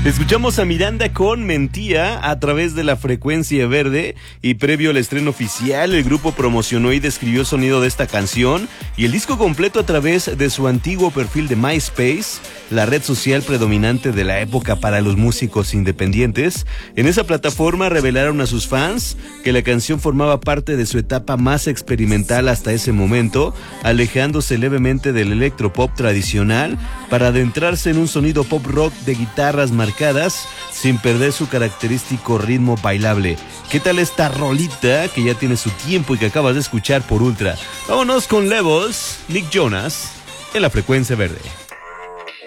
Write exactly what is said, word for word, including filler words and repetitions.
Escuchamos a Miranda con Mentía a través de la frecuencia verde, y previo al estreno oficial el grupo promocionó y describió el sonido de esta canción y el disco completo a través de su antiguo perfil de MySpace, la red social predominante de la época para los músicos independientes. En esa plataforma revelaron a sus fans que la canción formaba parte de su etapa más experimental hasta ese momento, alejándose levemente del electropop tradicional para adentrarse en un sonido pop rock de guitarras marcadas sin perder su característico ritmo bailable. ¿Qué tal esta rolita que ya tiene su tiempo y que acabas de escuchar por Ultra? Vámonos con Levels, Nick Jonas, en la frecuencia verde.